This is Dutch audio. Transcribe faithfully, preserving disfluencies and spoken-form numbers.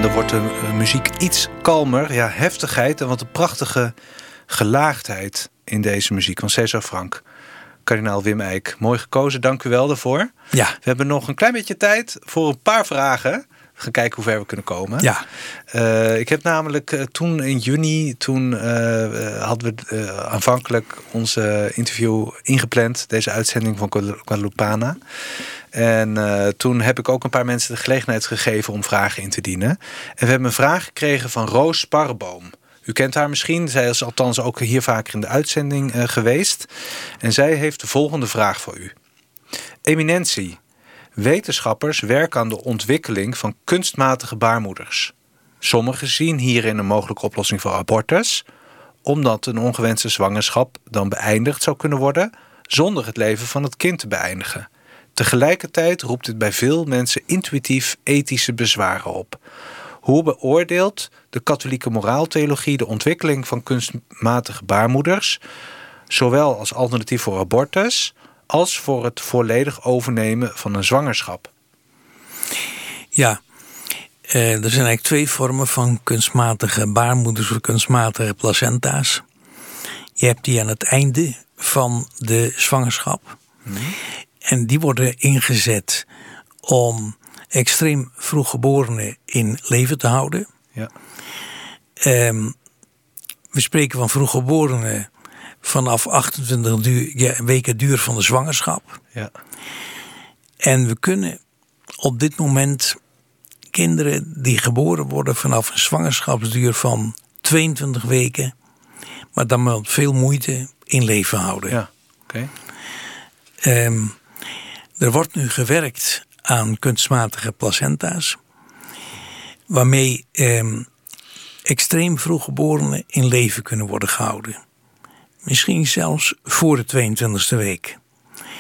dan wordt de uh, muziek iets kalmer. Ja, heftigheid en wat een prachtige gelaagdheid in deze muziek van César Franck. Kardinaal Wim Eijk, mooi gekozen. Dank u wel daarvoor. Ja. We hebben nog een klein beetje tijd voor een paar vragen. We gaan kijken hoe ver we kunnen komen. Ja. Uh, ik heb namelijk uh, toen in juni, toen uh, hadden we uh, aanvankelijk onze interview ingepland. Deze uitzending van Guadalupana. En uh, toen heb ik ook een paar mensen de gelegenheid gegeven om vragen in te dienen. En we hebben een vraag gekregen van Roos Sparreboom. U kent haar misschien. Zij is althans ook hier vaker in de uitzending uh, geweest. En zij heeft de volgende vraag voor u. Eminentie. Wetenschappers werken aan de ontwikkeling van kunstmatige baarmoeders. Sommigen zien hierin een mogelijke oplossing voor abortus, omdat een ongewenste zwangerschap dan beëindigd zou kunnen worden zonder het leven van het kind te beëindigen. Tegelijkertijd roept dit bij veel mensen intuïtief ethische bezwaren op. Hoe beoordeelt de katholieke moraaltheologie de ontwikkeling van kunstmatige baarmoeders, zowel als alternatief voor abortus als voor het volledig overnemen van een zwangerschap? Ja, eh, er zijn eigenlijk twee vormen van kunstmatige baarmoeders of kunstmatige placenta's. Je hebt die aan het einde van de zwangerschap. Hmm. En die worden ingezet om extreem vroeggeborenen in leven te houden. Ja. Um, we spreken van vroeggeborenen vanaf achtentwintig duur, ja, weken duur van de zwangerschap. Ja. En we kunnen op dit moment kinderen die geboren worden vanaf een zwangerschapsduur van tweeëntwintig weken, maar dan met veel moeite in leven houden. Ja. Okay. Um, er wordt nu gewerkt aan kunstmatige placenta's, waarmee um, extreem vroeggeborenen in leven kunnen worden gehouden. Misschien zelfs voor de tweeëntwintigste week.